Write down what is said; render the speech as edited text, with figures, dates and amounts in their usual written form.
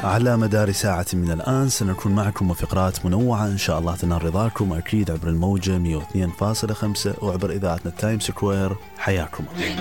على مدار ساعة من الآن سنكون معكم وفقرات منوعة إن شاء الله تنال رضاكم، أكيد عبر الموجة 102.5 وعبر إذاعتنا التايم سكوير. حياكم.